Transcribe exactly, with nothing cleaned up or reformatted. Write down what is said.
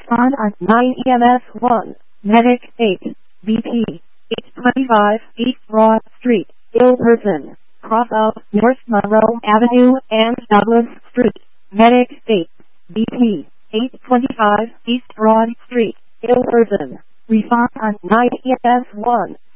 Respond on nine E M S one. Medic eight. B P eight twenty-five East Broad Street. Ill person. Cross out North Monroe Avenue and Douglas Street. Medic eight. B P eight twenty-five East Broad Street. Ill person. Respond on nine E M S one.